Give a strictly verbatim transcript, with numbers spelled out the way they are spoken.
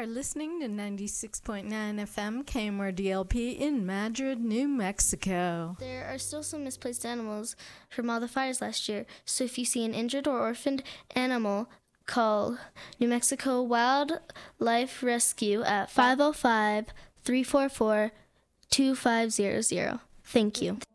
are listening to ninety-six point nine F M K M R D L P in Madrid, New Mexico. There are still some misplaced animals from all the fires last year, so if you see an injured or orphaned animal, call New Mexico Wildlife Rescue at five oh five, three four four, two five zero zero. Thank you.